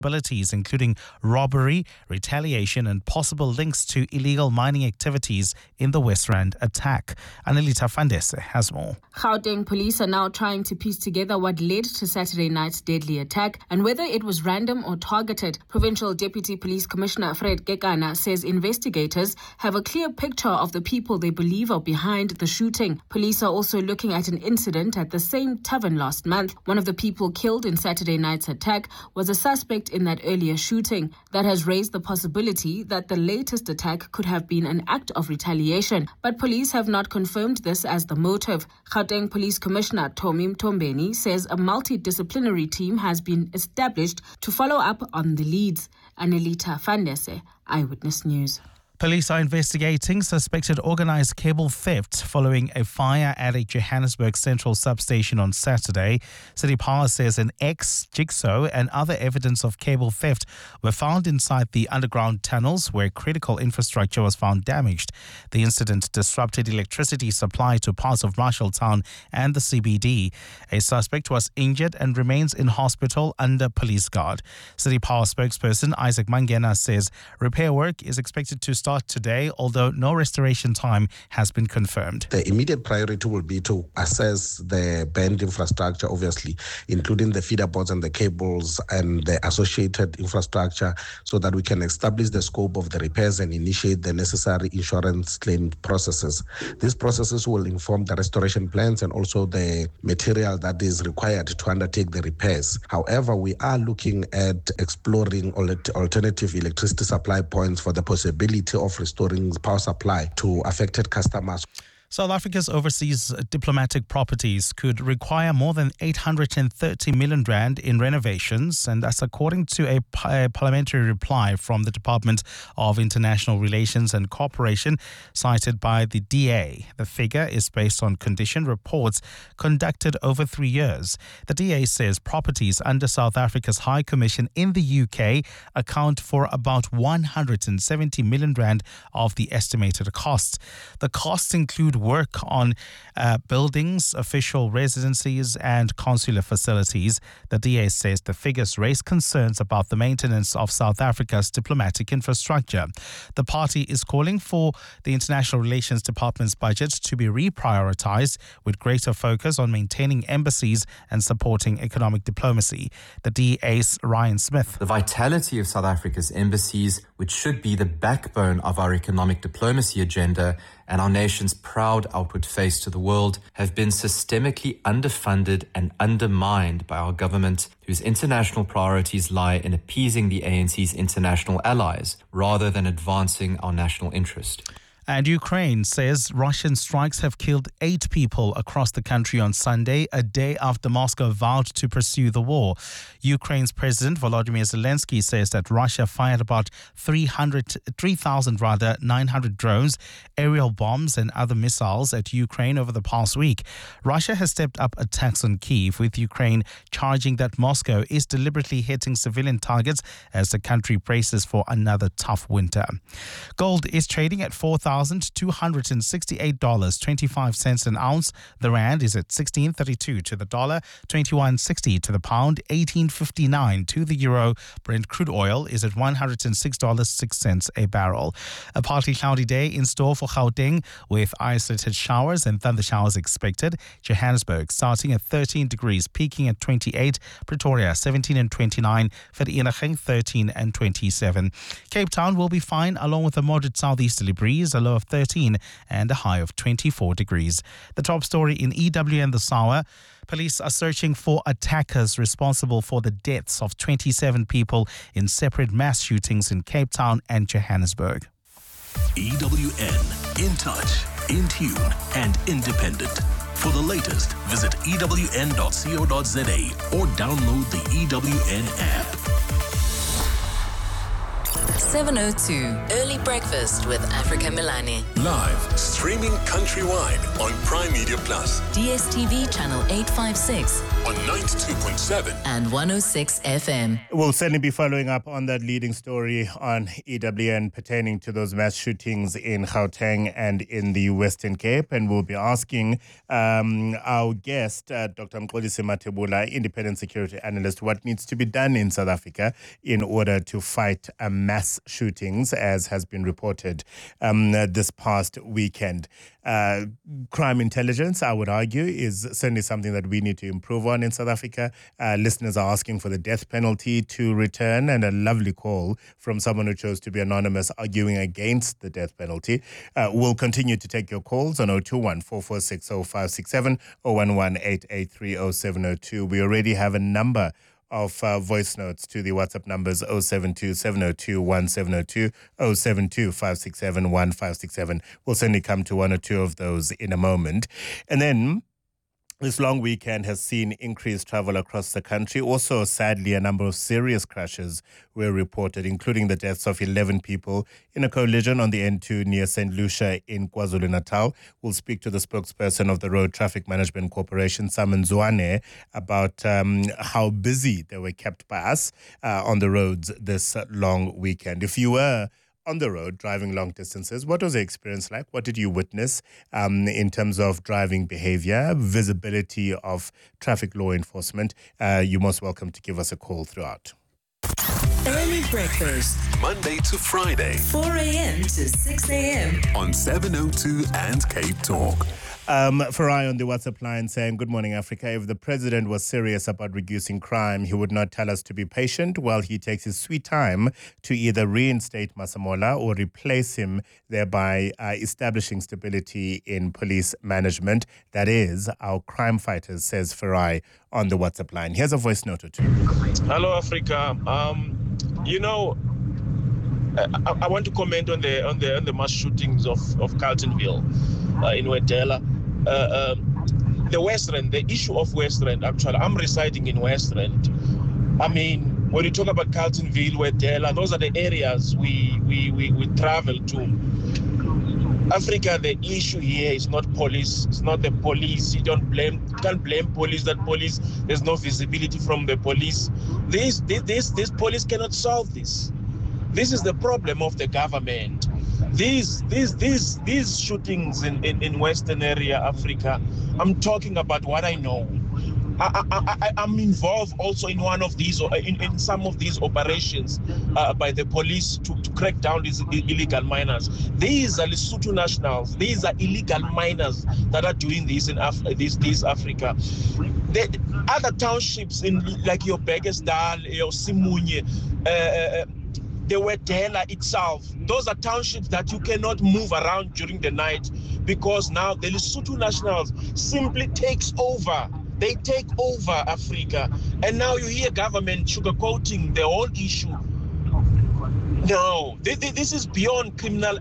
abilities, including robbery, retaliation, and possible links to illegal mining activities in the West Rand attack. Anelita Fandese has more. Gauteng police are now trying to piece together what led to Saturday night's deadly attack and whether it was random or targeted. Provincial Deputy Police Commissioner Fred Kekana says investigators have a clear picture of the people they believe are behind the shooting. Police are also looking at an incident at the same tavern last month. One of the people killed in Saturday night's attack was a suspect in that earlier shooting. That has raised the possibility that the latest attack could have been an act of retaliation, but police have not confirmed this as the motive. Gauteng Police Commissioner Tommy Mtombeni says a multidisciplinary team has been established to follow up on the leads. Anelita Fandese, Eyewitness News. Police are investigating suspected organised cable theft following a fire at a Johannesburg Central substation on Saturday. City Power says an jigsaw and other evidence of cable theft were found inside the underground tunnels where critical infrastructure was found damaged. The incident disrupted electricity supply to parts of Marshalltown and the CBD. A suspect was injured and remains in hospital under police guard. City Power spokesperson Isaac Mangena says repair work is expected to start today, although no restoration time has been confirmed. The immediate priority will be to assess the burned infrastructure, obviously, including the feeder boards and the cables and the associated infrastructure, so that we can establish the scope of the repairs and initiate the necessary insurance claim processes. These processes will inform the restoration plans and also the material that is required to undertake the repairs. However, we are looking at exploring alternative electricity supply points for the possibility of restoring power supply to affected customers. South Africa's overseas diplomatic properties could require more than 830 million rand in renovations, and that's according to a parliamentary reply from the Department of International Relations and Cooperation cited by the DA. The figure is based on condition reports conducted over 3 years. The DA says properties under South Africa's High Commission in the UK account for about 170 million rand of the estimated cost. The costs include work on buildings, official residencies and consular facilities. The DA says the figures raise concerns about the maintenance of South Africa's diplomatic infrastructure. The party is calling for the International Relations Department's budget to be reprioritized with greater focus on maintaining embassies and supporting economic diplomacy. The DA's Ryan Smith. The vitality of South Africa's embassies, which should be the backbone of our economic diplomacy agenda and our nation's proud outward face to the world, have been systemically underfunded and undermined by our government, whose international priorities lie in appeasing the ANC's international allies rather than advancing our national interest. And Ukraine says Russian strikes have killed 8 people across the country on Sunday, a day after Moscow vowed to pursue the war. Ukraine's President Volodymyr Zelensky says that Russia fired about 3,900 drones, aerial bombs and other missiles at Ukraine over the past week. Russia has stepped up attacks on Kyiv, with Ukraine charging that Moscow is deliberately hitting civilian targets as the country braces for another tough winter. Gold is trading at $4,268.25 an ounce. The rand is at 16.32 to the dollar, 21.60 to the pound, 18.59 to the euro. Brent crude oil is at $106.06 a barrel. A partly cloudy day in store for Gauteng, with isolated showers and thunder showers expected. Johannesburg starting at 13 degrees, peaking at 28. Pretoria 17 and 29. Vereeniging 13 and 27. Cape Town will be fine, along with a moderate southeasterly breeze, a low of 13 and a high of 24 degrees. The top story in EWN this hour. Police are searching for attackers responsible for the deaths of 27 people in separate mass shootings in Cape Town and Johannesburg. EWN, in touch, in tune and independent. For the latest, visit ewn.co.za or download the EWN app. 7:02 Early Breakfast with Africa Milani. Live, streaming countrywide on Prime Media Plus. DSTV channel 856, on 92.7 and 106 FM. We'll certainly be following up on that leading story on EWN pertaining to those mass shootings in Gauteng and in the Western Cape. And we'll be asking our guest, Dr. Mxolisi Mathebula, independent security analyst, what needs to be done in South Africa in order to fight mass shootings, as has been reported this past weekend. Crime intelligence, I would argue, is certainly something that we need to improve on in South Africa. Listeners are asking for the death penalty to return, and a lovely call from someone who chose to be anonymous arguing against the death penalty. We'll continue to take your calls on 021-446-0567, 011-883-0702. We already have a number of voice notes to the WhatsApp numbers 072-702-1702, 072-567-1567. We'll certainly come to one or two of those in a moment. And then this long weekend has seen increased travel across the country. Also, sadly, a number of serious crashes were reported, including the deaths of 11 people in a collision on the N2 near St. Lucia in KwaZulu-Natal. We'll speak to the spokesperson of the Road Traffic Management Corporation, Simon Zwane, about how busy they were kept by us on the roads this long weekend. If you were on the road driving long distances, what was the experience like? What did you witness in terms of driving behavior, visibility of traffic law enforcement? You're most welcome to give us a call throughout. Early breakfast, Monday to Friday 4 a.m. to 6 a.m. on 702 and Cape Talk. Farai on the WhatsApp line saying, good morning, Africa. If the president was serious about reducing crime, he would not tell us to be patient while he takes his sweet time to either reinstate Masemola or replace him, thereby establishing stability in police management. That is our crime fighters, says Farai on the WhatsApp line. Here's a voice note or two. Hello, Africa. I want to comment on the mass shootings of Carltonville in Wedella. The West Rand, the issue of West Rand, actually, I'm residing in West Rand. I mean, when you talk about Carltonville, Wedella, those are the areas we travel to. Africa, the issue here is not police. It's not the police. You can't blame police. That police, there's no visibility from the police. This police cannot solve this. This is the problem of the government. These shootings in Western area Africa, I'm talking about what I know. I'm involved also in one of these, or in some of these operations by the police to crack down these illegal miners. These are Lesotho nationals. These are illegal miners that are doing this in this Africa. The other townships in like your Begesdal, your Simunye, the Wedella itself, those are townships that you cannot move around during the night because now the Lesotho nationals simply takes over. They take over Africa. And now you hear government sugarcoating the whole issue. No, this is beyond criminal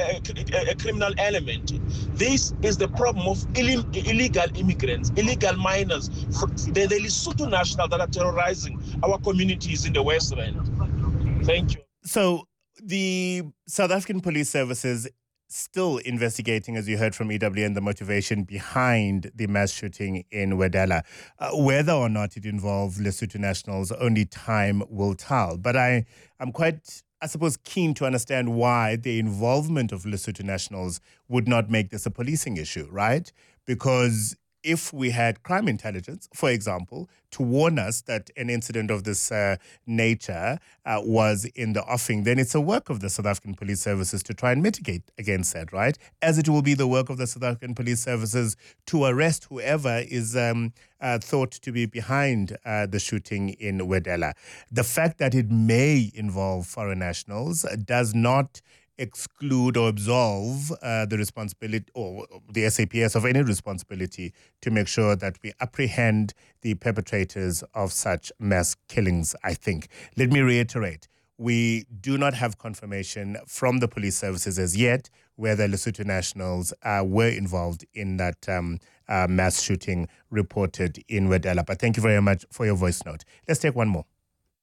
element. This is the problem of illegal immigrants, illegal miners, the Lesotho nationals that are terrorizing our communities in the West Rand. Thank you. So the South African Police Services still investigating, as you heard from EWN, the motivation behind the mass shooting in Wedella. Whether or not it involved Lesotho nationals, only time will tell. But I'm quite, I suppose, keen to understand why the involvement of Lesotho nationals would not make this a policing issue, right? Because if we had crime intelligence, for example, to warn us that an incident of this nature was in the offing, then it's a work of the South African Police Services to try and mitigate against that, right? As it will be the work of the South African Police Services to arrest whoever is thought to be behind the shooting in Wedella. The fact that it may involve foreign nationals does not exclude or absolve the responsibility or the SAPS of any responsibility to make sure that we apprehend the perpetrators of such mass killings, I think. Let me reiterate, we do not have confirmation from the police services as yet whether Lesotho nationals were involved in that mass shooting reported in Wedella. But thank you very much for your voice note. Let's take one more.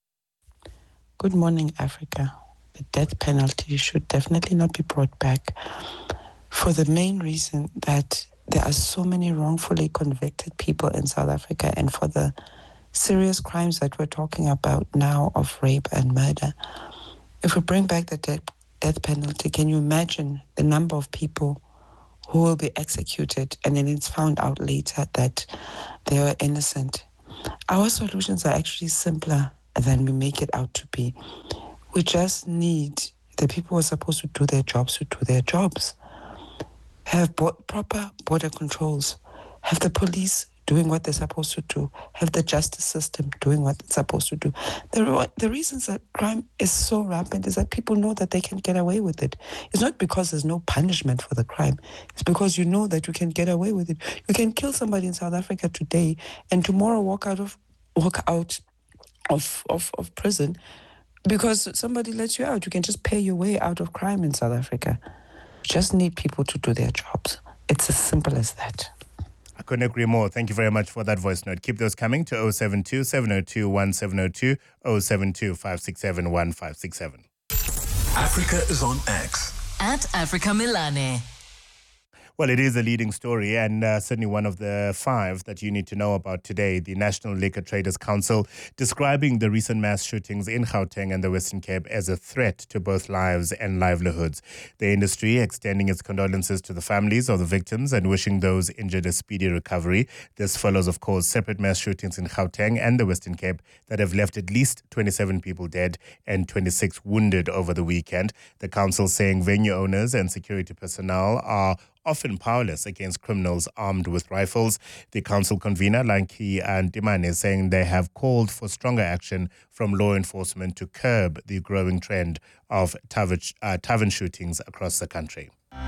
Good morning, Africa. The death penalty should definitely not be brought back for the main reason that there are so many wrongfully convicted people in South Africa, and for the serious crimes that we're talking about now of rape and murder, if we bring back the death penalty, can you imagine the number of people who will be executed and then it's found out later that they were innocent? Our solutions are actually simpler than we make it out to be. We just need the people who are supposed to do their jobs to do their jobs. Have proper border controls. Have the police doing what they're supposed to do. Have the justice system doing what it's supposed to do. The reasons that crime is so rampant is that people know that they can get away with it. It's not because there's no punishment for the crime. It's because you know that you can get away with it. You can kill somebody in South Africa today and tomorrow walk out of prison because somebody lets you out. You can just pay your way out of crime in South Africa. You just need people to do their jobs. It's as simple as that. I couldn't agree more. Thank you very much for that voice note. Keep those coming to 072 702 1702, 072 567 1567. Africa is on X. At Africa Milane. Well, it is a leading story and certainly one of the 5 that you need to know about today. The National Liquor Traders Council describing the recent mass shootings in Gauteng and the Western Cape as a threat to both lives and livelihoods. The industry extending its condolences to the families of the victims and wishing those injured a speedy recovery. This follows, of course, separate mass shootings in Gauteng and the Western Cape that have left at least 27 people dead and 26 wounded over the weekend. The council saying venue owners and security personnel are often powerless against criminals armed with rifles. The council convener, Lanki Ndimane, is saying they have called for stronger action from law enforcement to curb the growing trend of tavern shootings across the country.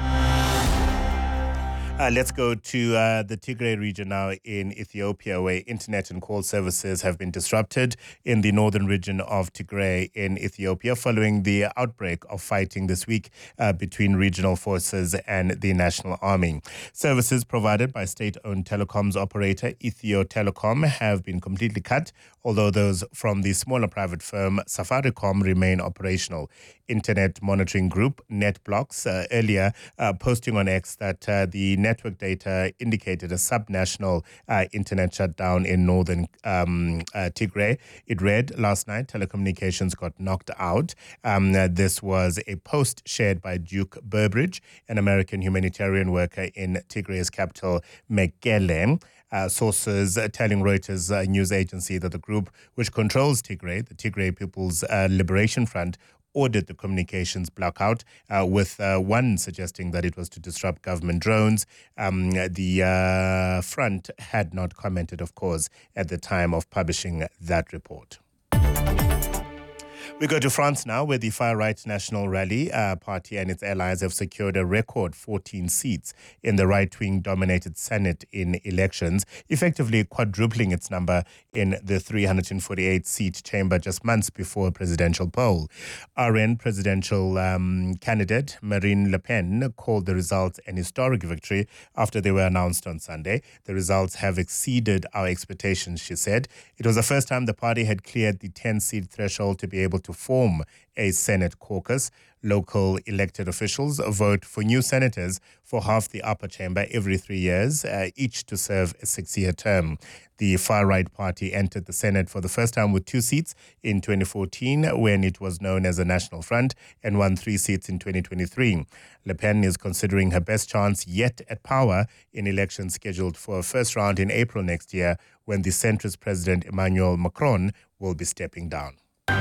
Let's go to the Tigray region now in Ethiopia, where internet and call services have been disrupted in the northern region of Tigray in Ethiopia following the outbreak of fighting this week between regional forces and the National Army. Services provided by state-owned telecoms operator Ethio Telecom have been completely cut, although those from the smaller private firm Safaricom remain operational. Internet monitoring group NetBlocks earlier posting on X that the network data indicated a subnational internet shutdown in northern Tigray. It read, last night, telecommunications got knocked out. This was a post shared by Duke Burbridge, an American humanitarian worker in Tigray's capital, Mekelle. Sources telling Reuters news agency that the group which controls Tigray, the Tigray People's Liberation Front, ordered the communications blackout, with one suggesting that it was to disrupt government drones. The front had not commented, of course, at the time of publishing that report. We go to France now, where the far-right National Rally Party and its allies have secured a record 14 seats in the right-wing dominated Senate in elections, effectively quadrupling its number in the 348-seat chamber just months before a presidential poll. RN presidential candidate Marine Le Pen called the results an historic victory after they were announced on Sunday. The results have exceeded our expectations, she said. It was the first time the party had cleared the 10-seat threshold to be able to form a Senate caucus. Local elected officials vote for new senators for half the upper chamber every 3 years, each to serve a 6-year term. The far-right party entered the Senate for the first time with 2 seats in 2014 when it was known as the National Front, and won 3 seats in 2023. Le Pen is considering her best chance yet at power in elections scheduled for a first round in April next year, when the centrist President Emmanuel Macron will be stepping down.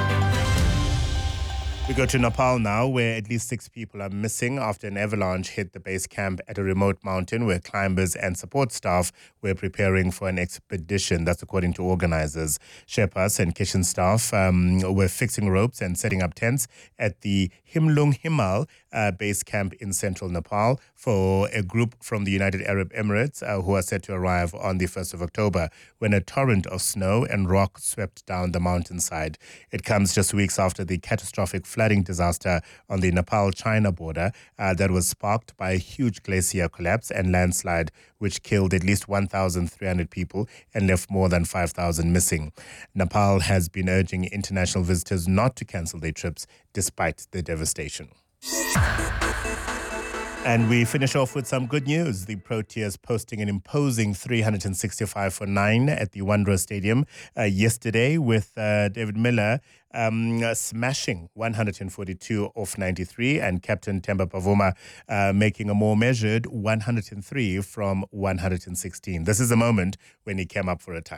We go to Nepal now, where at least 6 people are missing after an avalanche hit the base camp at a remote mountain where climbers and support staff were preparing for an expedition. That's according to organizers. Sherpas and kitchen staff were fixing ropes and setting up tents at the Himlung Himal base camp in central Nepal for a group from the United Arab Emirates who are set to arrive on the 1st of October, when a torrent of snow and rock swept down the mountainside. It comes just weeks after the catastrophic flooding disaster on the Nepal-China border that was sparked by a huge glacier collapse and landslide, which killed at least 1,300 people and left more than 5,000 missing. Nepal has been urging international visitors not to cancel their trips despite the devastation. And we finish off with some good news. The Proteas posting an imposing 365-9 at the Wanderers Stadium yesterday, with David Miller smashing 142 off 93 and captain Themba Bavuma making a more measured 103 from 116. This is the moment when he came up for a ton.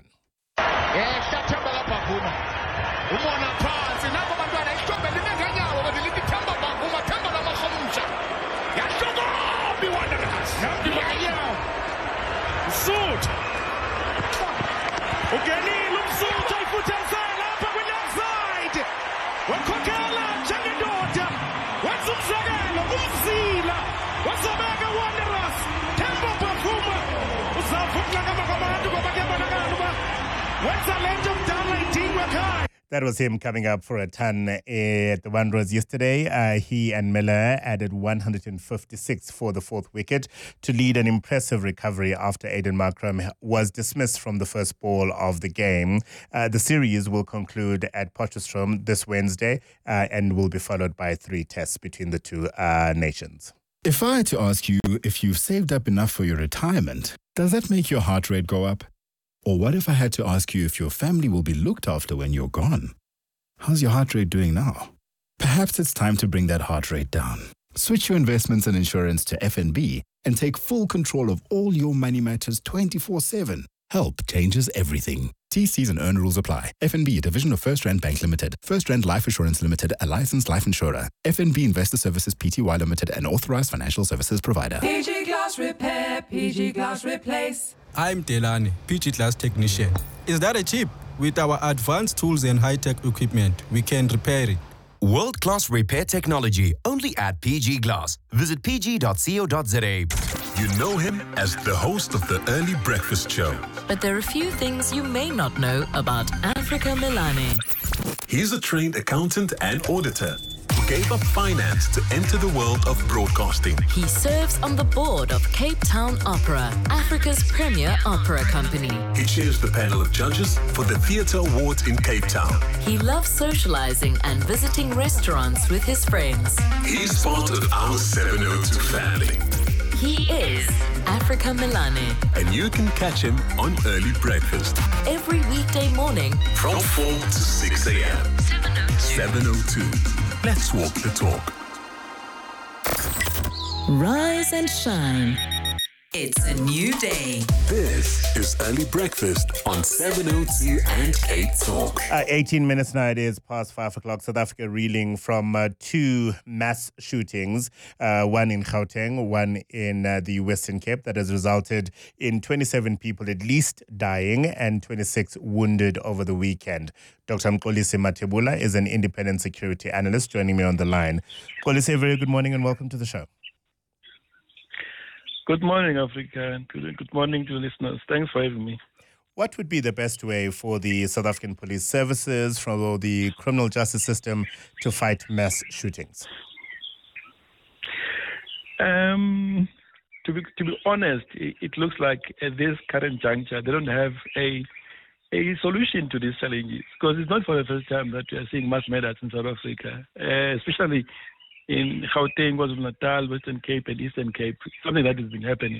That was him coming up for a ton at the Wanderers yesterday. He and Miller added 156 for the fourth wicket to lead an impressive recovery after Aiden Markram was dismissed from the first ball of the game. The series will conclude at Potchefstroom this Wednesday and will be followed by 3 tests between the two nations. If I had to ask you if you've saved up enough for your retirement, does that make your heart rate go up? Or what if I had to ask you if your family will be looked after when you're gone? How's your heart rate doing now? Perhaps it's time to bring that heart rate down. Switch your investments and insurance to FNB and take full control of all your money matters 24/7. Help changes everything. TCs and earn rules apply. FNB, a division of First Rand Bank Limited. First Rand Life Assurance Limited, a licensed life insurer. FNB Investor Services Pty Limited, an authorized financial services provider. PG Glass Repair, PG Glass Replace. I'm Delani, PG Glass Technician. Is that a chip? With our advanced tools and high-tech equipment, we can repair it. World-class repair technology, only at PG Glass. Visit pg.co.za. You know him as the host of the Early Breakfast Show. But there are a few things you may not know about Africa Melane. He's a trained accountant and auditor who gave up finance to enter the world of broadcasting. He serves on the board of Cape Town Opera, Africa's premier opera company. He chairs the panel of judges for the Theatre Awards in Cape Town. He loves socializing and visiting restaurants with his friends. He's part of our 702 family. He is Africa Melane. And you can catch him on Early Breakfast. Every weekday morning from 4 to 6 a.m. 702. Let's walk the talk. Rise and shine. It's a new day. This is Early Breakfast on 702 and Cape Talk. 18 minutes now, it is past 5 o'clock. South Africa reeling from 2 mass shootings, one in Gauteng, one in the Western Cape, that has resulted in 27 people at least dying and 26 wounded over the weekend. Dr. Mxolisi Mathebula is an independent security analyst joining me on the line. Mxolisi, a very good morning and welcome to the show. Good morning, Africa, and good morning to listeners. Thanks for having me. What would be the best way for the South African police services, from the criminal justice system, to fight mass shootings? To be honest, it looks like at this current juncture, they don't have a solution to these challenges, because it's not for the first time that we are seeing mass murders in South Africa, especially in Gauteng, KwaZulu-Natal, Western Cape, and Eastern Cape, something that has been happening.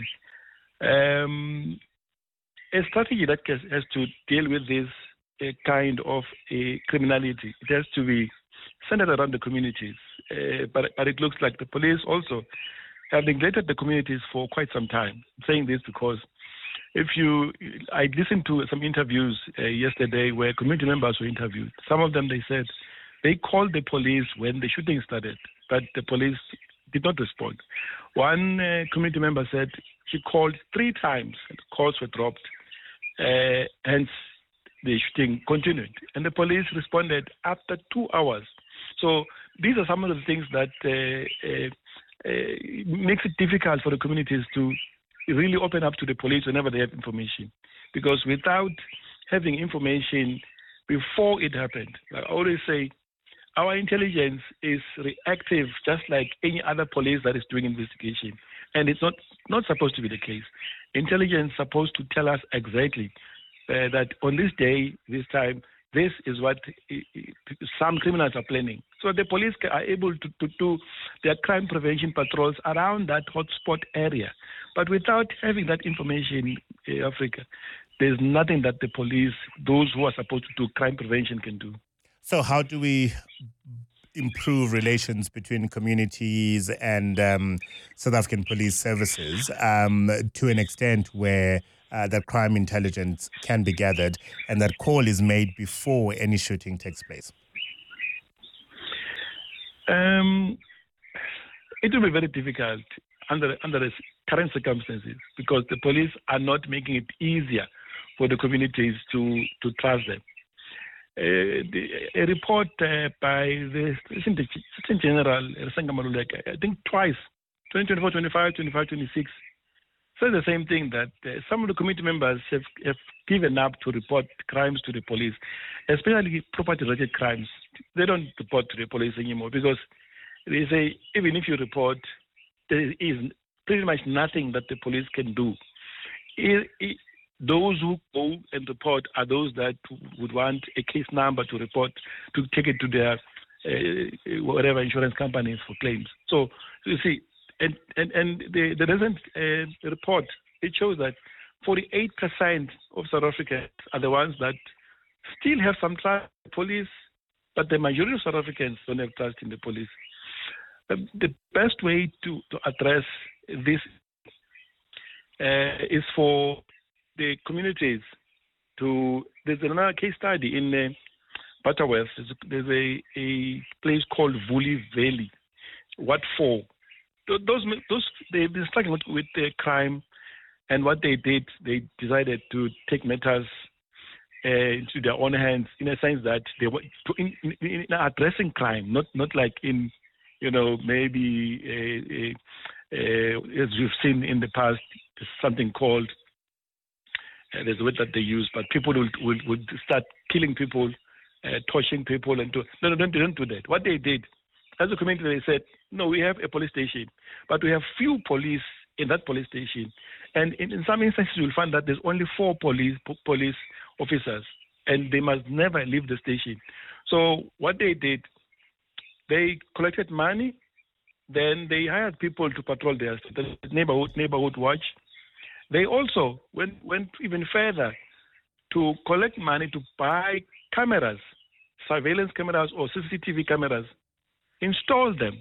A strategy that has to deal with this kind of criminality, it has to be centered around the communities. But it looks like the police also have neglected the communities for quite some time. I'm saying this because I listened to some interviews yesterday where community members were interviewed. Some of them, they said they called the police when the shooting started, but the police did not respond. One community member said she called 3 times, and calls were dropped. Hence, the shooting continued. And the police responded after 2 hours. So these are some of the things that makes it difficult for the communities to really open up to the police whenever they have information. Because without having information before it happened, I always say, our intelligence is reactive, just like any other police that is doing investigation. And it's not supposed to be the case. Intelligence is supposed to tell us exactly that on this day, this time, this is what some criminals are planning. So the police are able to there are crime prevention patrols around that hotspot area. But without having that information in Africa, there's nothing that the police, those who are supposed to do crime prevention, can do. So how do we improve relations between communities and South African police services to an extent where that crime intelligence can be gathered and that call is made before any shooting takes place? It will be very difficult under the current circumstances because the police are not making it easier for the communities to trust them. A report by the Assistant General Rasanga Maluleka, I think twice, 2024, 25, 25, 26, says the same thing, that some of the committee members have given up to report crimes to the police, especially property-related crimes. They don't report to the police anymore because they say even if you report, there is pretty much nothing that the police can do. Those who go and report are those that would want a case number to report, to take it to their whatever insurance companies for claims. So you see, and the recent report, it shows that 48% of South Africans are the ones that still have some trust in the police, but the majority of South Africans don't have trust in the police. The best way to address this is for the communities to. There's another case study in Butterworth. There's a place called Vuli Valley. What for? Those they've been struggling with the crime, and what they did, they decided to take matters into their own hands, in a sense that they were in addressing crime, not like in, maybe as we've seen in the past, something called there's a word that they use, but people would start killing people, torching people, and don't do that. What they did, as a community, they said, no, we have a police station, but we have few police in that police station, and in some instances you'll find that there's only 4 police officers, and they must never leave the station. So what they did, they collected money, then they hired people to patrol their neighborhood watch. They also went even further to collect money to buy cameras, surveillance cameras or CCTV cameras, install them.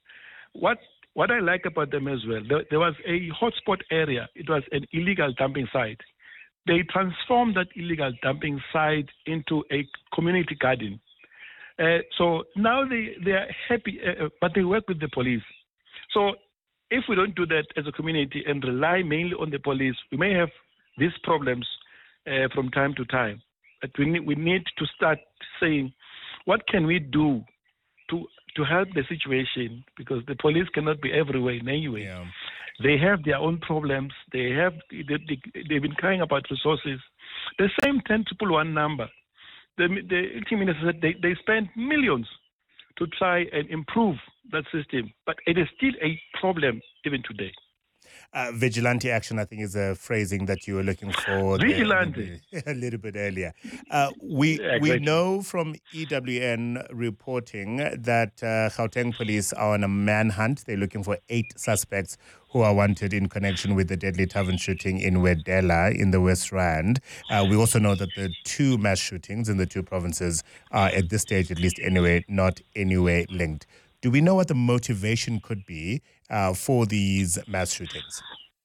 What I like about them as well, there was a hotspot area. It was an illegal dumping site. They transformed that illegal dumping site into a community garden. So now they are happy, but they work with the police. So if we don't do that as a community and rely mainly on the police, we may have these problems from time to time. But we need to start saying, what can we do to help the situation? Because the police cannot be everywhere in any way. Yeah. They have their own problems. They've been crying about resources. The same 10-1 number. The team minister said they spent millions to try and improve that system, but it is still a problem even today. Vigilante action, I think, is a phrasing that you were looking for. Vigilante. A little bit earlier. We know from EWN reporting that Gauteng police are on a manhunt. They're looking for 8 suspects who are wanted in connection with the deadly tavern shooting in Wedela in the West Rand. We also know that the 2 mass shootings in the 2 provinces are, at this stage at least anyway, not anywhere linked. Do we know what the motivation could be for these mass shootings?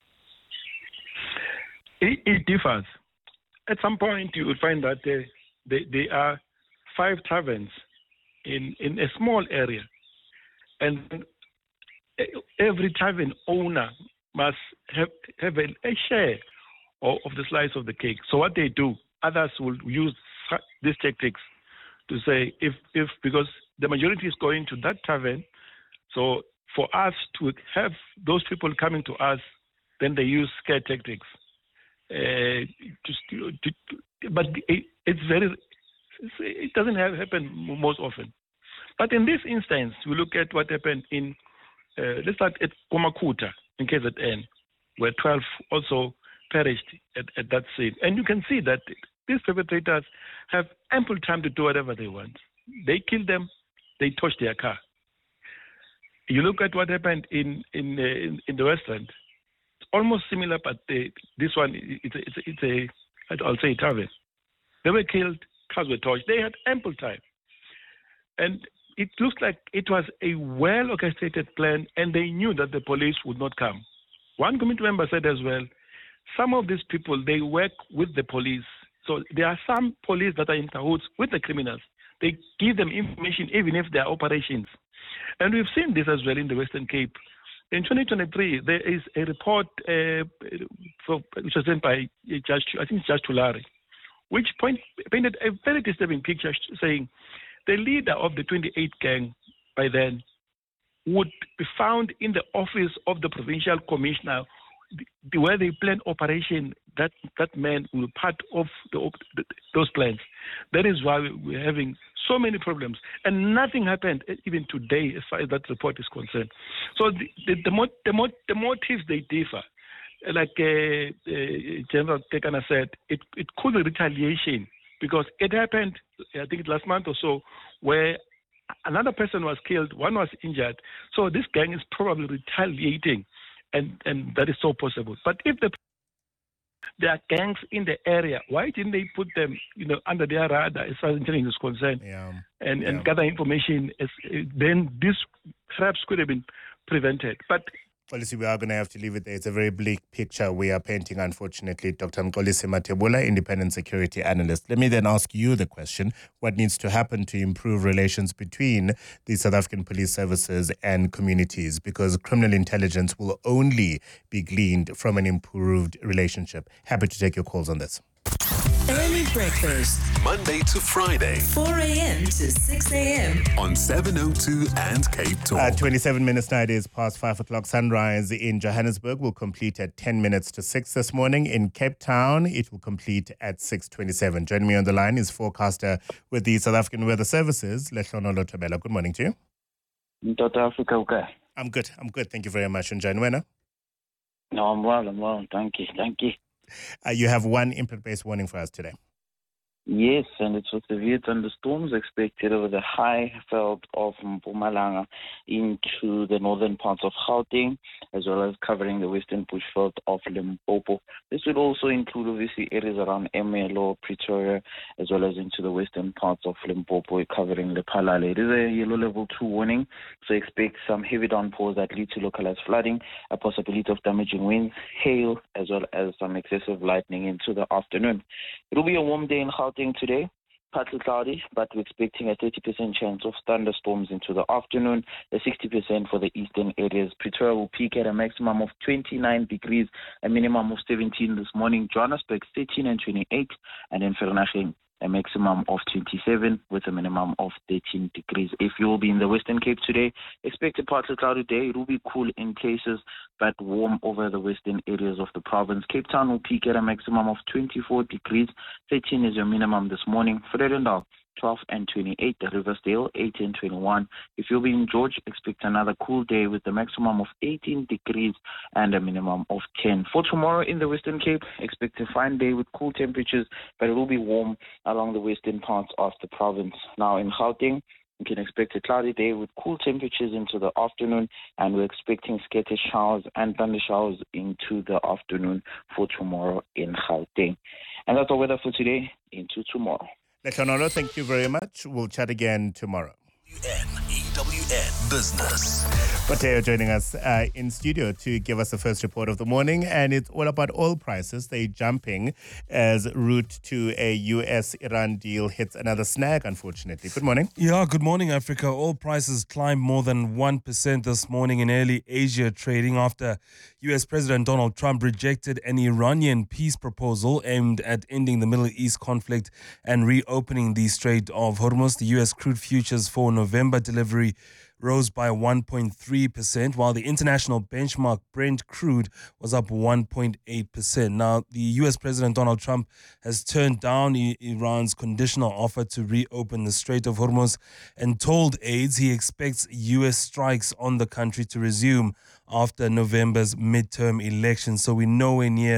It differs. At some point, you will find that there are 5 taverns in a small area, and every tavern owner must have a share of the slice of the cake. So what they do, others will use these tactics to say, if because the majority is going to that tavern, so for us to have those people coming to us, then they use scare tactics. But it doesn't happen most often. But in this instance, we look at what happened in, let's start at Komakuta in KZN, where 12 also perished at that scene. And you can see that these perpetrators have ample time to do whatever they want. They kill them, they torch their car. You look at what happened in the West End. It's almost similar, but this one I'll say tavern. They were killed, cars were torched. They had ample time, and it looks like it was a well-orchestrated plan, and they knew that the police would not come. One committee member said as well, some of these people, they work with the police. So there are some police that are in cahoots with the criminals. They give them information even if they are operations. And we've seen this as well in the Western Cape. In 2023, there is a report which was done by Judge Tulare, which painted a very disturbing picture, saying the leader of the 28 gang by then would be found in the office of the provincial commissioner where they plan operation. That man will be part of those plans. That is why we're having so many problems. And nothing happened even today as far as that report is concerned. So the motives, they differ. Like General Tekana said, it could be retaliation because it happened, I think last month or so, where another person was killed, one was injured. So this gang is probably retaliating, and that is so possible. But if there are gangs in the area, why didn't they put them, under their radar as far as intelligence is concerned, and gather information? Then this perhaps could have been prevented. But Policy, we are going to have to leave it there. It's a very bleak picture we are painting, unfortunately. Dr. Mxolisi Mathebula, independent security analyst. Let me then ask you the question, what needs to happen to improve relations between the South African police services and communities? Because criminal intelligence will only be gleaned from an improved relationship. Happy to take your calls on this. Early breakfast, Monday to Friday, 4 a.m. to 6 a.m. on 702 and Cape Talk. 27 minutes now, it is past 5 o'clock. Sunrise in Johannesburg will complete at 10 minutes to 6 this morning. In Cape Town, it will complete at 6:27. Joining me on the line is forecaster with the South African Weather Services, Lehlonololo Thobela. Good morning to you. South Africa, okay. I'm good. Thank you very much. And Janwena? No, I'm well. Thank you. You have one impact-based warning for us today. Yes, and it's with severe thunderstorms expected over the high veld of Mpumalanga into the northern parts of Gauteng, as well as covering the western bushveld of Limpopo. This would also include, obviously, areas around Ermelo, Pretoria, as well as into the western parts of Limpopo, covering Lephalale. It is a yellow level 2 warning, so expect some heavy downpours that lead to localized flooding, a possibility of damaging winds, hail, as well as some excessive lightning into the afternoon. It will be a warm day in Gauteng today, partly cloudy, but we're expecting a 30% chance of thunderstorms into the afternoon, a 60% for the eastern areas. Pretoria will peak at a maximum of 29 degrees, a minimum of 17 this morning. Johannesburg 13 and 28, and then Vereeniging a maximum of 27 with a minimum of 13 degrees. If you will be in the Western Cape today, expect a partly cloudy day. It will be cool in places, but warm over the western areas of the province. Cape Town will peak at a maximum of 24 degrees. 13 is your minimum this morning. Vredendal 12 and 28, the Riversdale 8 and 21. If you'll be in George, expect another cool day with a maximum of 18 degrees and a minimum of 10. For tomorrow in the Western Cape, expect a fine day with cool temperatures, but it will be warm along the western parts of the province. Now in Gauteng, you can expect a cloudy day with cool temperatures into the afternoon, and we're expecting scattered showers and thunder showers into the afternoon for tomorrow in Gauteng. And that's the weather for today into tomorrow. Lehlonololo, thank you very much. We'll chat again tomorrow. EWN Business. Mateo joining us in studio to give us the first report of the morning, and it's all about oil prices. They're jumping as route to a US-Iran deal hits another snag, unfortunately. Good morning. Yeah, good morning, Africa. Oil prices climbed more than 1% this morning in early Asia trading after US President Donald Trump rejected an Iranian peace proposal aimed at ending the Middle East conflict and reopening the Strait of Hormuz. The US crude futures for November delivery rose by 1.3%, while the international benchmark Brent crude was up 1.8%. Now, the US President Donald Trump has turned down Iran's conditional offer to reopen the Strait of Hormuz and told aides he expects US strikes on the country to resume after November's midterm elections. So we're nowhere near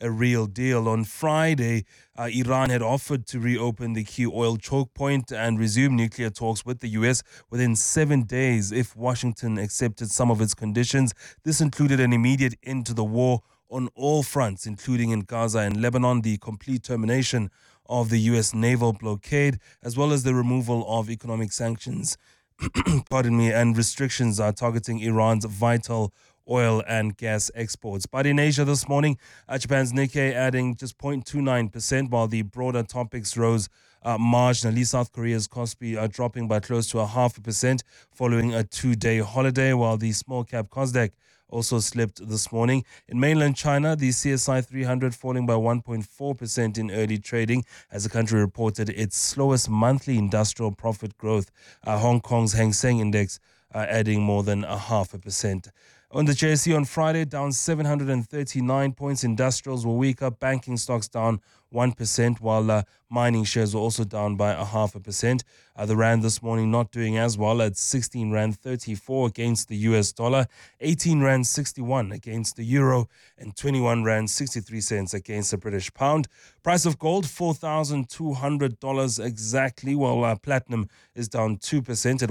a real deal. On Friday, Iran had offered to reopen the key oil choke point and resume nuclear talks with the U.S. within 7 days if Washington accepted some of its conditions. This included an immediate end to the war on all fronts, including in Gaza and Lebanon, the complete termination of the U.S. naval blockade, as well as the removal of economic sanctions, and restrictions are targeting Iran's vital oil and gas exports. But in Asia this morning, Japan's Nikkei adding just 0.29%, while the broader topics rose marginally. South Korea's Kospi are dropping by close to 0.5% following a 2-day holiday, while the small cap Kosdaq also slipped this morning. In mainland China, the CSI 300 falling by 1.4% in early trading as the country reported its slowest monthly industrial profit growth. Hong Kong's Hang Seng Index adding more than 0.5%. On the JSE on Friday, down 739 points. Industrials were weaker. Banking stocks down 1%, while mining shares were also down by 0.5%. The rand this morning not doing as well at 16 rand 34 against the US dollar, 18 rand 61 against the euro, and 21 rand 63 cents against the British pound. Price of gold $4,200 exactly, while platinum is down 2% at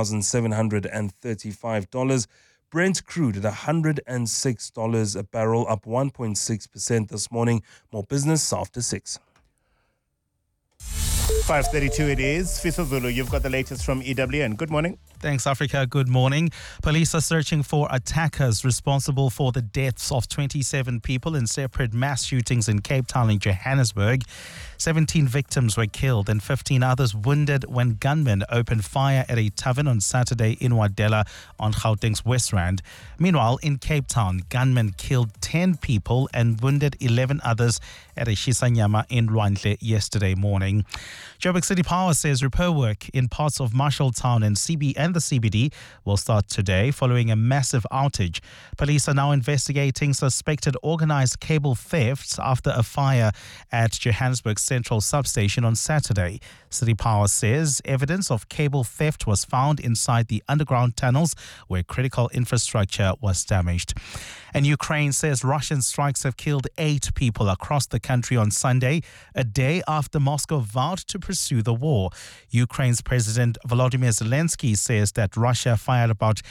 $1,735. Brent crude at $106 a barrel, up 1.6% this morning. More business after 6. 5:32 it is. Fiso Zulu, you've got the latest from EWN. Good morning. Thanks, Africa. Good morning. Police are searching for attackers responsible for the deaths of 27 people in separate mass shootings in Cape Town and Johannesburg. 17 victims were killed and 15 others wounded when gunmen opened fire at a tavern on Saturday in Wadela on Gauteng's West Rand. Meanwhile, in Cape Town, gunmen killed 10 people and wounded 11 others at a Shisanyama in Lwandle yesterday morning. Joburg City Power says repair work in parts of Marshalltown and the CBD will start today following a massive outage. Police are now investigating suspected organized cable thefts after a fire at Johannesburg Central Substation on Saturday. City Power says evidence of cable theft was found inside the underground tunnels where critical infrastructure was damaged. And Ukraine says Russian strikes have killed 8 people across the country on Sunday, a day after Moscow vowed to pursue the war. Ukraine's President Volodymyr Zelensky says that Russia fired about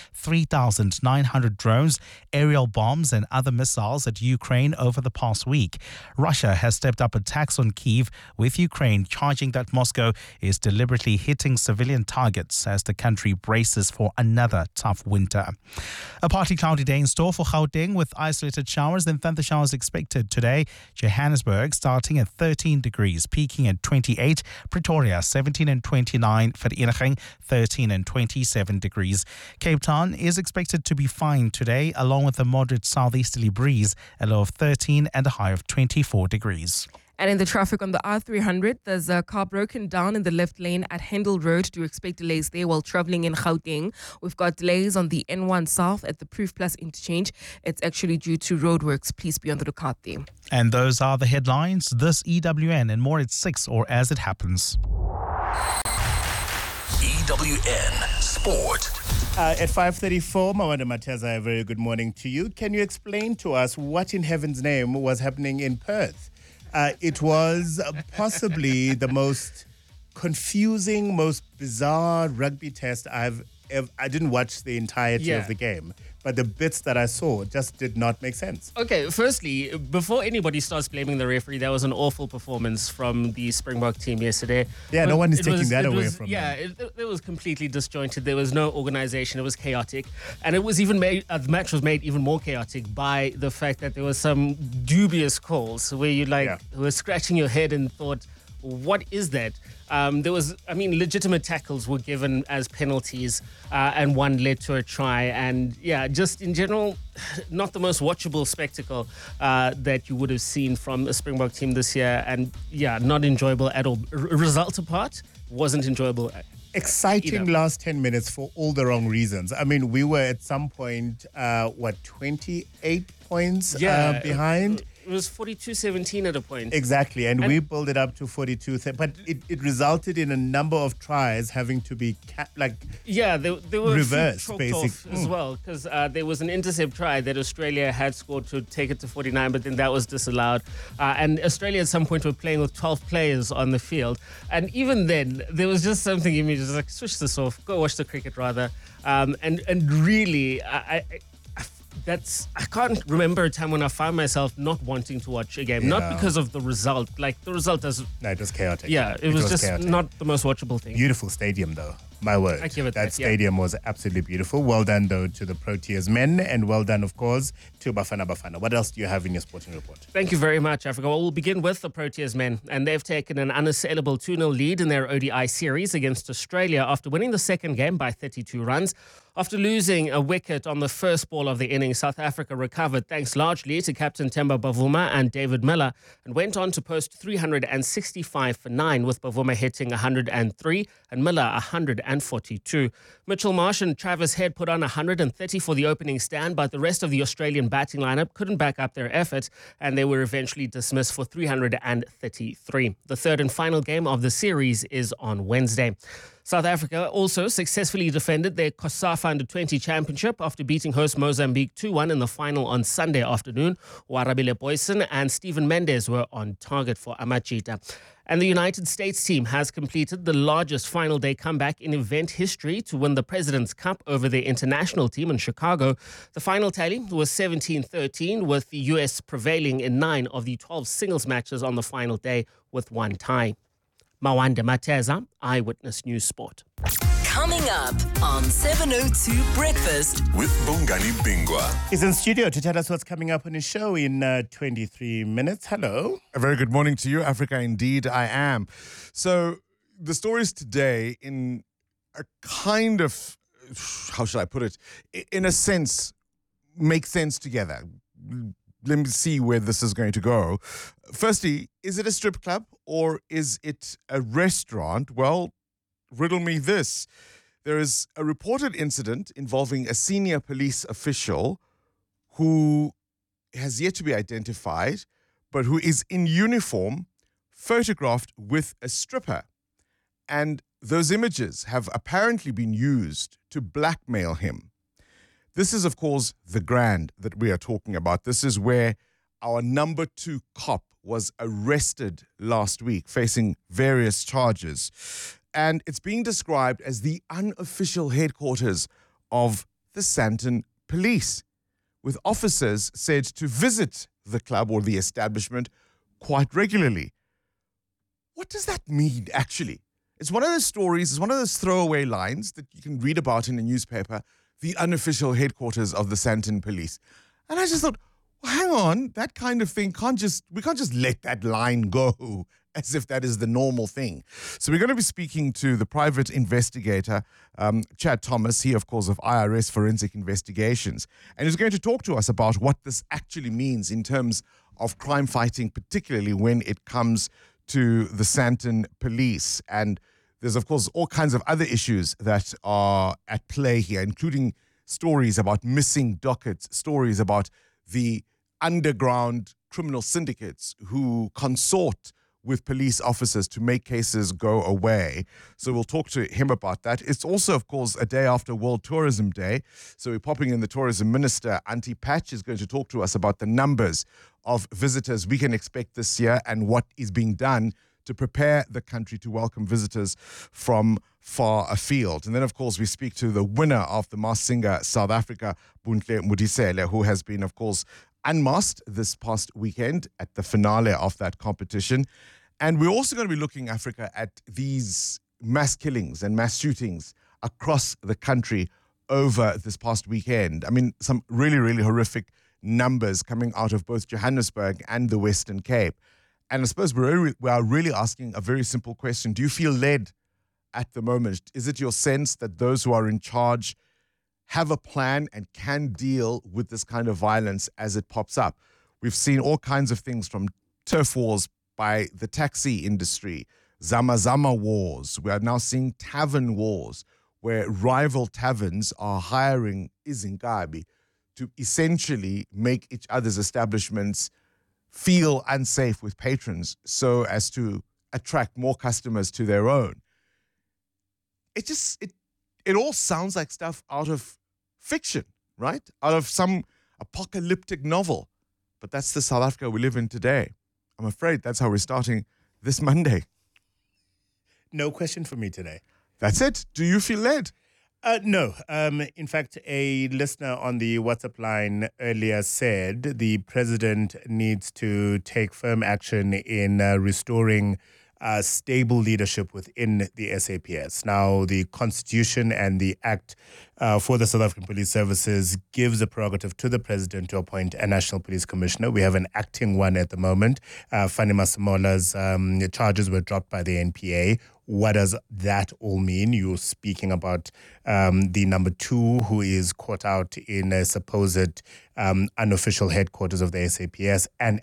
3,900 drones, aerial bombs and other missiles at Ukraine over the past week. Russia has stepped up attacks on Kyiv, with Ukraine charging that Moscow is deliberately hitting civilian targets as the country braces for another tough winter. A partly cloudy day in store for Gauteng with isolated showers and thunder showers expected today. Johannesburg starting at 13 degrees, peaking at 28. Pretoria 17 and 29. Vereeniging 13 and 27 degrees. Cape Town is expected to be fine today, along with a moderate southeasterly breeze, a low of 13 and a high of 24 degrees. And in the traffic on the R300, there's a car broken down in the left lane at Hendel Road. Do expect delays there while traveling in Gauteng. We've got delays on the N1 South at the Proof Plus interchange. It's actually due to roadworks. Please be on the lookout there. And those are the headlines. This EWN and more at 6 or as it happens. EWN Sport. At 5:34, Mawanda Mateza, a very good morning to you. Can you explain to us what in heaven's name was happening in Perth? It was possibly the most confusing, most bizarre rugby test I didn't watch the entirety of the game, but the bits that I saw just did not make sense. Okay, firstly, before anybody starts blaming the referee, that was an awful performance from the Springbok team yesterday. Yeah, no one is taking that away from them. Yeah, it was completely disjointed. There was no organization. It was chaotic. And it was even made, the match was made even more chaotic by the fact that there was some dubious calls where you were scratching your head and thought, what is that? Legitimate tackles were given as penalties and one led to a try. And just in general, not the most watchable spectacle that you would have seen from a Springbok team this year. And not enjoyable at all. Result apart, wasn't enjoyable. Exciting last 10 minutes for all the wrong reasons. I mean, we were at some point, 28 points behind? was 42-17 at a point. Exactly, and we pulled it up to 42. But it resulted in a number of tries having to be there were reversed, basically as well, because there was an intercept try that Australia had scored to take it to 49, but then that was disallowed. And Australia at some point were playing with 12 players on the field, and even then there was just something in me just like, switch this off, go watch the cricket rather. And really, I can't remember a time when I found myself not wanting to watch a game, not because of the result. Like the result doesn't. No, it was chaotic. Yeah, it was just chaotic. not the most watchable thing. Beautiful stadium, though. My word. I give it that stadium was absolutely beautiful. Well done, though, to the Proteas men, and well done, of course, to Bafana Bafana. What else do you have in your sporting report? Thank you very much, Africa. Well, we'll begin with the Proteas men, and they've taken an unassailable 2-0 lead in their ODI series against Australia after winning the second game by 32 runs. After losing a wicket on the first ball of the innings, South Africa recovered thanks largely to Captain Temba Bavuma and David Miller, and went on to post 365 for 9, with Bavuma hitting 103 and Miller 142. Mitchell Marsh and Travis Head put on 130 for the opening stand, but the rest of the Australian batting lineup couldn't back up their effort, and they were eventually dismissed for 333. The third and final game of the series is on Wednesday. South Africa also successfully defended their COSAFA Under-20 Championship after beating host Mozambique 2-1 in the final on Sunday afternoon. Warabile Boyson and Stephen Mendes were on target for Amachita. And the United States team has completed the largest final day comeback in event history to win the President's Cup over their international team in Chicago. The final tally was 17-13, with the U.S. prevailing in 9 of the 12 singles matches on the final day with 1 tie. Mawanda Mateza, Eyewitness News Sport. Coming up on 702 Breakfast with Bongani Bingwa. He's in studio to tell us what's coming up on his show in 23 minutes. Hello. A very good morning to you, Africa. Indeed, I am. So the stories today, in a kind of, how should I put it, in a sense, make sense together. Let me see where this is going to go. Firstly, is it a strip club or is it a restaurant? Well, riddle me this. There is a reported incident involving a senior police official who has yet to be identified, but who is in uniform, photographed with a stripper. And those images have apparently been used to blackmail him. This is, of course, the Grand that we are talking about. This is where our number 2 cop was arrested last week, facing various charges. And it's being described as the unofficial headquarters of the Sandton Police, with officers said to visit the club or the establishment quite regularly. What does that mean, actually? It's one of those stories, it's one of those throwaway lines that you can read about in a newspaper, the unofficial headquarters of the Sandton Police. And I just thought, well, hang on, that kind of thing we can't just let that line go as if that is the normal thing. So we're going to be speaking to the private investigator, Chad Thomas, he, of course, of IRS Forensic Investigations. And he's going to talk to us about what this actually means in terms of crime fighting, particularly when it comes to the Sandton Police. And there's, of course, all kinds of other issues that are at play here, including stories about missing dockets, stories about the underground criminal syndicates who consort with police officers to make cases go away. So we'll talk to him about that. It's also, of course, a day after World Tourism Day. So we're popping in the Tourism Minister, Auntie Patch, is going to talk to us about the numbers of visitors we can expect this year and what is being done to prepare the country to welcome visitors from far afield. And then, of course, we speak to the winner of the Masked Singer South Africa, Buntle Modiselle, who has been, of course, unmasked this past weekend at the finale of that competition. And we're also going to be looking, Africa, at these mass killings and mass shootings across the country over this past weekend. I mean, some really, really horrific numbers coming out of both Johannesburg and the Western Cape. And I suppose we are really asking a very simple question. Do you feel led at the moment? Is it your sense that those who are in charge have a plan and can deal with this kind of violence as it pops up? We've seen all kinds of things, from turf wars by the taxi industry, Zama wars. We are now seeing tavern wars, where rival taverns are hiring Izinkabi to essentially make each other's establishments feel unsafe with patrons so as to attract more customers to their own. It all sounds like stuff out of fiction, right? Out of some apocalyptic novel. But that's the South Africa we live in today. I'm afraid that's how we're starting this Monday. No question for me today. That's it. Do you feel led? No. In fact, a listener on the WhatsApp line earlier said the president needs to take firm action in restoring stable leadership within the SAPS. Now, the Constitution and the Act for the South African Police Services gives a prerogative to the president to appoint a National Police Commissioner. We have an acting one at the moment. Fanny Masamola's charges were dropped by the NPA. What does that all mean? You're speaking about the number 2 who is caught out in a supposed unofficial headquarters of the SAPS and.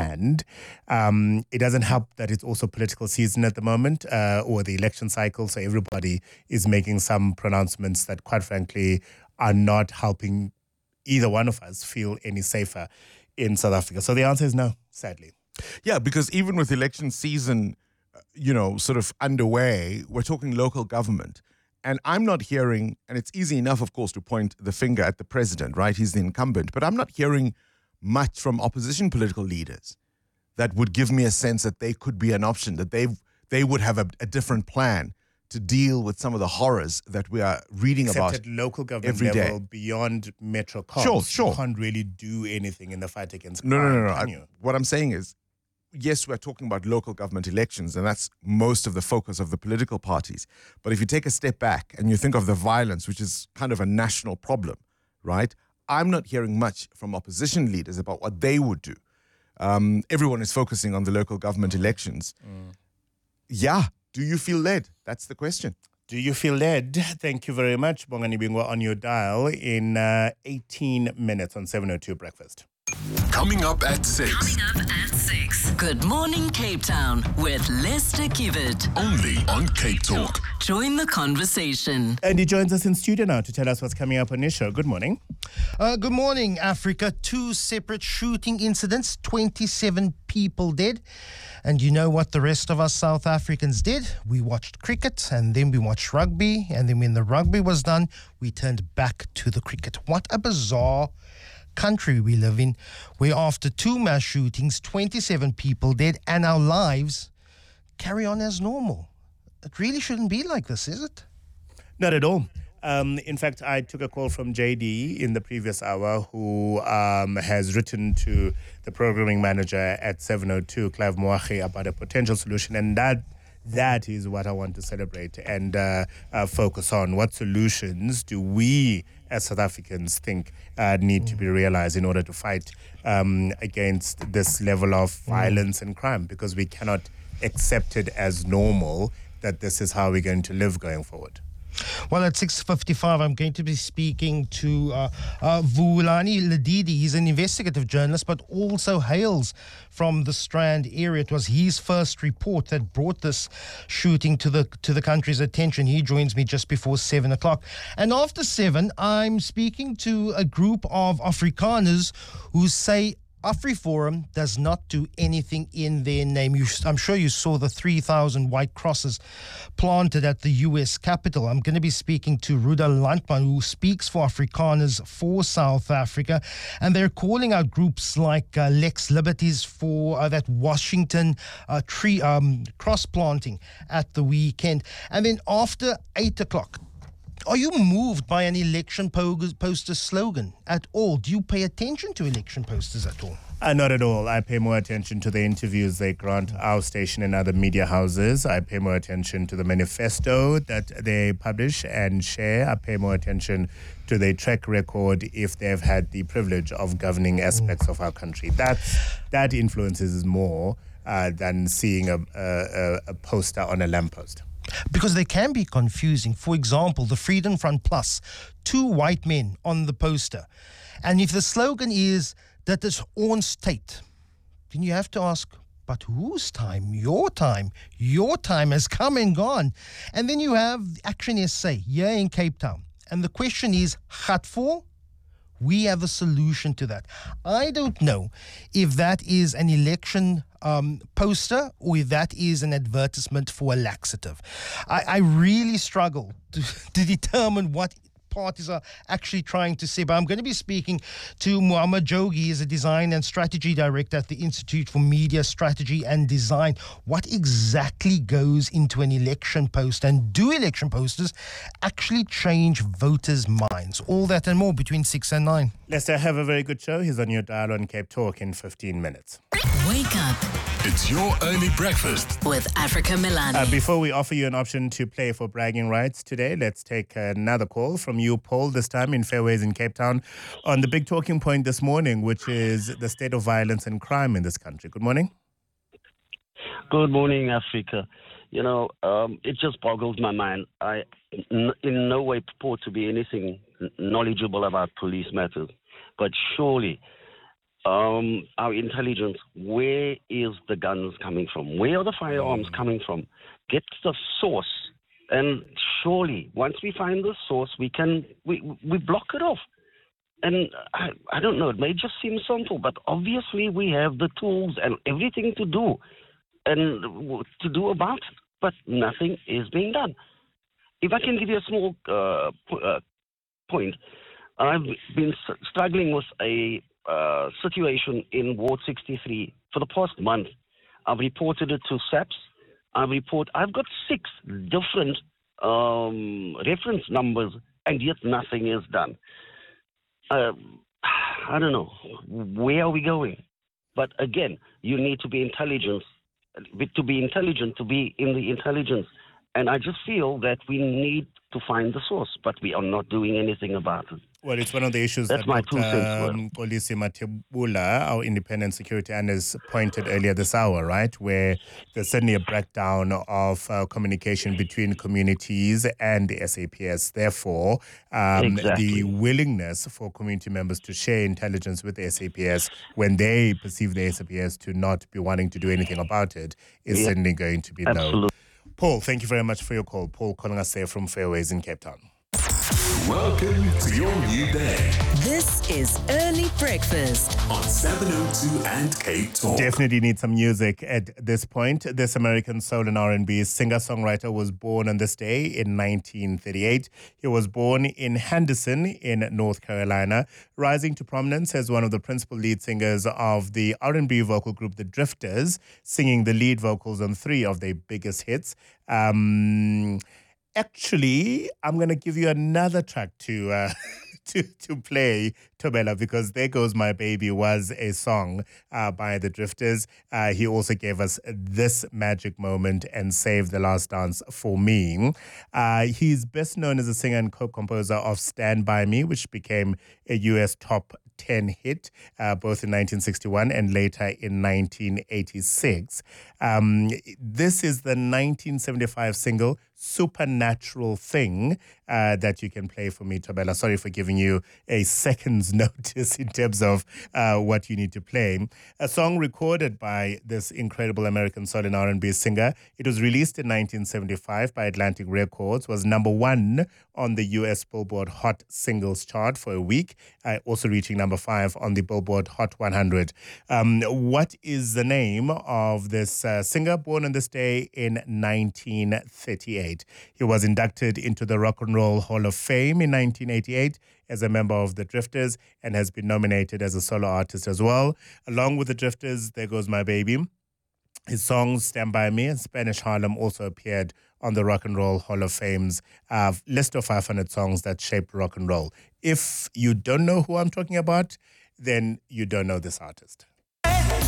It doesn't help that it's also political season at the moment or the election cycle. So everybody is making some pronouncements that, quite frankly, are not helping either one of us feel any safer in South Africa. So the answer is no, sadly. Yeah, because even with election season, sort of underway, we're talking local government. And I'm not hearing, and it's easy enough, of course, to point the finger at the president, right? He's the incumbent. But I'm not hearing much from opposition political leaders that would give me a sense that they could be an option, that they would have a different plan to deal with some of the horrors that we are reading about at local government every day. level, beyond Metro Cops, Sure. you can't really do anything in the fight against crime. No. What I'm saying is, yes, we're talking about local government elections, and that's most of the focus of the political parties. But if you take a step back and you think of the violence, which is kind of a national problem, right? I'm not hearing much from opposition leaders about what they would do. Everyone is focusing on the local government elections. Yeah. Do you feel led? That's the question. Do you feel led? Thank you very much, Bongani Bingwa, on your dial in 18 minutes on 702 Breakfast. Coming up at 6. Good morning, Cape Town, with Lester Kivet. Only on Cape Talk. Join the conversation. And he joins us in studio now to tell us what's coming up on his show. Good morning. Good morning, Africa. 2 separate shooting incidents, 27 people dead. And you know what the rest of us South Africans did? We watched cricket, and then we watched rugby, and then when the rugby was done, we turned back to the cricket. What a bizarre country we live in, where after 2 mass shootings, 27 people dead, and our lives carry on as normal. It really shouldn't be like this, is it? Not at all. In fact, I took a call from JD in the previous hour, who has written to the programming manager at 702, Clive Moahi, about a potential solution. And that is what I want to celebrate and focus on. What solutions do we as South Africans think need to be realized in order to fight against this level of violence and crime? Because we cannot accept it as normal that this is how we're going to live going forward. Well, at 6:55, I'm going to be speaking to Vulani Ledidi. He's an investigative journalist, but also hails from the Strand area. It was his first report that brought this shooting to the country's attention. He joins me just before 7 o'clock. And after 7, I'm speaking to a group of Afrikaners who say AfriForum does not do anything in their name. I'm sure you saw the 3,000 white crosses planted at the U.S. Capitol. I'm going to be speaking to Ruda Landman, who speaks for Afrikaners for South Africa, and they're calling out groups like Lex Liberties for that Washington tree cross planting at the weekend. And then after 8 o'clock, are you moved by an election poster slogan at all? Do you pay attention to election posters at all? Not at all. I pay more attention to the interviews they grant our station and other media houses. I pay more attention to the manifesto that they publish and share. I pay more attention to their track record if they've had the privilege of governing aspects of our country. That influences more than seeing a poster on a lamppost. Because they can be confusing. For example, the Freedom Front Plus, 2 white men on the poster. And if the slogan is that it's ons tyd, then you have to ask, but whose time? Your time. Your time has come and gone. And then you have Action SA here in Cape Town. And the question is, Gatfor, We have a solution to that. I don't know if that is an election poster or if that is an advertisement for a laxative. I really struggle to determine what parties are actually trying to say. But I'm going to be speaking to Muhammad Jogi. He's a design and strategy director at the Institute for Media Strategy and Design. What exactly goes into an election poster, and do election posters actually change voters' minds? All that and more between 6 and 9. Lester, have a very good show. He's on your dial on Cape Talk in 15 minutes. Wake up It's your early breakfast. with Africa Milani. Before we offer you an option to play for bragging rights today, let's take another call from you, Paul, this time in Fairways in Cape Town, on the big talking point this morning, which is the state of violence and crime in this country. Good morning. Good morning, Africa. You know, it just boggles my mind. I in no way purport to be anything knowledgeable about police matters, but surely our intelligence, where is the guns coming from? Where are the firearms coming from? Get the source. And surely, once we find the source, we block it off. And I don't know, it may just seem simple, but obviously we have the tools and everything to do about it, but nothing is being done. If I can give you a small point, I've been struggling with a situation in Ward 63 for the past month. I've reported it to SAPS. I've got 6 different reference numbers, and yet nothing is done. I don't know. Where are we going? But again, you need to be intelligent to be in the intelligence. And I just feel that we need to find the source, but we are not doing anything about it. Well, it's one of the issues That's that my 2 cents. Polisi Matebula, our independent security analyst, pointed earlier this hour, right, where there's certainly a breakdown of communication between communities and the SAPS. Therefore, the willingness for community members to share intelligence with the SAPS when they perceive the SAPS to not be wanting to do anything about it is certainly going to be low. Paul, thank you very much for your call. Paul calling us there from Fairways in Cape Town. Welcome to your new day This is Early Breakfast. on 702 and Cape Talk. Definitely need some music at this point. This American soul and R&B singer-songwriter was born on this day in 1938. He was born in Henderson in North Carolina, rising to prominence as one of the principal lead singers of the R&B vocal group The Drifters, singing the lead vocals on 3 of their biggest hits. Actually, I'm going to give you another track to play, Tobela, because There Goes My Baby was a song by The Drifters. He also gave us This Magic Moment and Save the Last Dance for Me. He's best known as a singer and co-composer of Stand By Me, which became a U.S. top 10 hit, both in 1961 and later in 1986. This is the 1975 single Supernatural Thing that you can play for me, Tobela. Sorry for giving you a second's notice in terms of what you need to play. A song recorded by this incredible American soul and R&B singer. It was released in 1975 by Atlantic Records, was number 1 on the US Billboard Hot Singles chart for a week, also reaching number 5 on the Billboard Hot 100. What is the name of this singer born on this day in 1938? He was inducted into the Rock and Roll Hall of Fame in 1988 as a member of the Drifters and has been nominated as a solo artist as well. Along with the Drifters, There Goes My Baby. His songs Stand By Me and Spanish Harlem also appeared on the Rock and Roll Hall of Fame's list of 500 songs that shaped rock and roll. If you don't know who I'm talking about, then you don't know this artist.